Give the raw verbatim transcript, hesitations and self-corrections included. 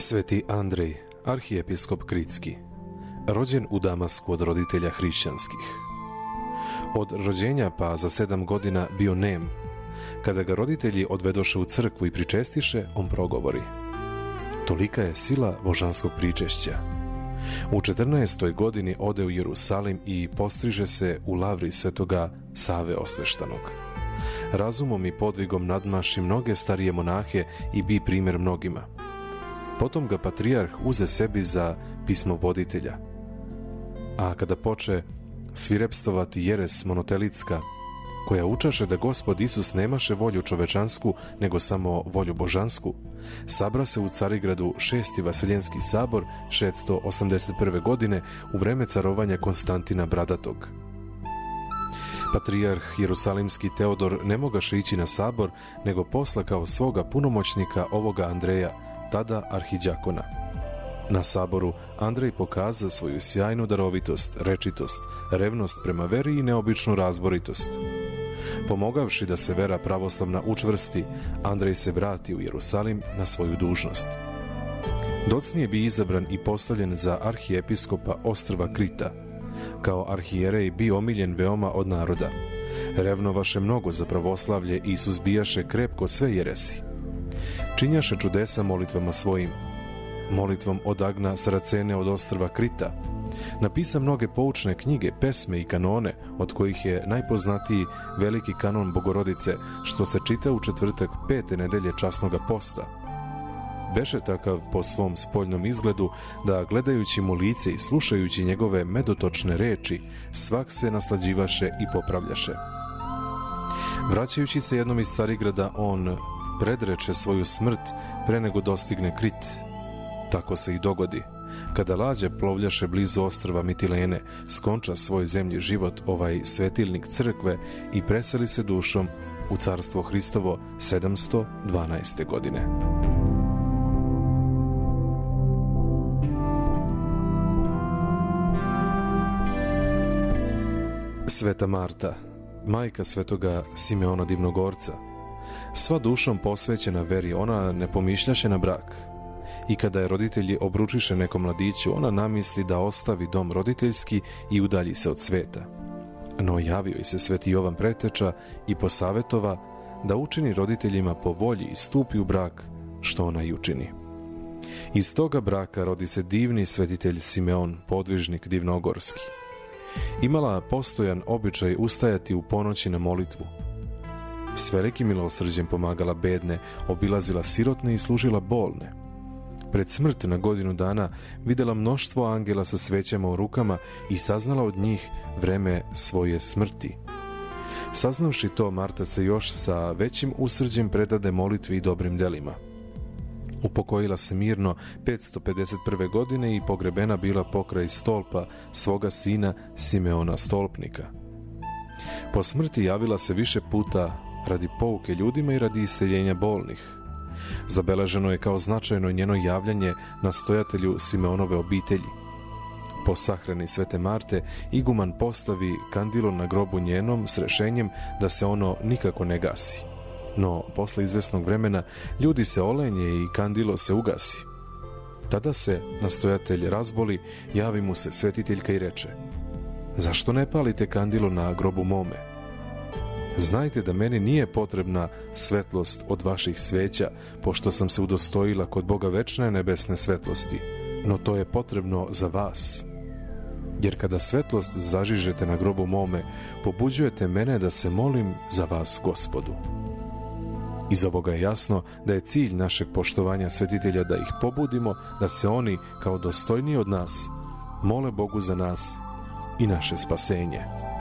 Sveti Andrej, arhijepiskop Kritski, rođen u Damasku od roditelja hrišćanskih. Od rođenja pa za sedam godina bio nem. Kada ga roditelji odvedoše u crkvu i pričestiše, on progovori. Tolika je sila božanskog pričešća. U četrnaestoj godini ode u Jerusalim i postriže se u lavri svetoga Save Osveštanog. Razumom i podvigom nadmaši mnoge starije monahe i bi primjer mnogima. Potom ga patrijarh uze sebi za pismovoditelja. A kada poče svirepstovati jeres monotelitska, koja učaše da Gospod Isus nemaše volju čovečansku, nego samo volju božansku, sabra se u Carigradu šesti Vaseljenski sabor šeststo osamdeset prve godine u vreme carovanja Konstantina Bradatog. Patrijarh Jerusalimski Teodor ne mogaše ići na sabor, nego posla kao svoga punomoćnika ovoga Andreja, tada arhiđakona. Na saboru Andrej pokaza svoju sjajnu darovitost, rečitost, revnost prema veri i neobičnu razboritost. Pomogavši da se vera pravoslavna učvrsti, Andrej se vrati u Jerusalim na svoju dužnost. Docnije bi izabran i postavljen za arhijepiskopa ostrva Krita. Kao arhijerej bi omiljen veoma od naroda. Revnovaše mnogo za pravoslavlje i suzbijaše krepko sve jeresi. Činjaše čudesa molitvama svojim. Molitvom odagna Saracene od ostrva Krita. Napisa mnoge poučne knjige, pesme i kanone, od kojih je najpoznatiji veliki kanon Bogorodice, što se čita u četvrtak pete nedelje časnoga posta. Beše takav po svom spoljnom izgledu da, gledajući mu lice i slušajući njegove medotočne reči, svak se naslađivaše i popravljaše. Vraćajući se jednom iz Carigrada, on predreče svoju smrt pre nego dostigne Krit. Tako se i dogodi. Kada lađe plovljaše blizu ostrva Mitilene, skonča svoj zemlji život ovaj svetilnik crkve i preseli se dušom u carstvo Hristovo sedamsto dvanaeste. godine. Sveta Marta, majka svetoga Simeona Divnogorca, sva dušom posvećena veri, ona ne pomišljaše na brak. I kada je roditelji obručiše nekom mladiću, ona namisli da ostavi dom roditeljski i udalji se od sveta. No javio joj se sveti Jovan Preteča i posavetova da učini roditeljima po volji i stupi u brak, što ona i učini. Iz toga braka rodi se divni svetitelj Simeon, podvižnik divnogorski. Imala postojan običaj ustajati u ponoći na molitvu. S velikim milosrđem pomagala bedne, obilazila sirotne i služila bolne. Pred smrt na godinu dana videla mnoštvo angela sa svećama u rukama i saznala od njih vreme svoje smrti. Saznavši to, Marta se još sa većim usrđem predade molitvi i dobrim delima. Upokojila se mirno petsto pedeset prve. godine i pogrebena bila pokraj stolpa svoga sina Simeona Stolpnika. Po smrti javila se više puta radi pouke ljudima i radi iseljenja bolnih. Zabeleženo je kao značajno njeno javljanje nastojatelju Simeonove obitelji. Po sahrani Svete Marte, iguman postavi kandilo na grobu njenom s rešenjem da se ono nikako ne gasi. No, posle izvesnog vremena ljudi se olenje i kandilo se ugasi. Tada se nastojatelj razboli, javi mu se svetiteljka i reče: zašto ne palite kandilo na grobu mome? Znajte da meni nije potrebna svetlost od vaših sveća, pošto sam se udostojila kod Boga večne nebesne svetlosti, no to je potrebno za vas. Jer kada svetlost zažižete na grobu mome, pobuđujete mene da se molim za vas Gospodu. Iz ovoga je jasno da je cilj našeg poštovanja svetitelja da ih pobudimo, da se oni, kao dostojniji od nas, mole Bogu za nas i naše spasenje.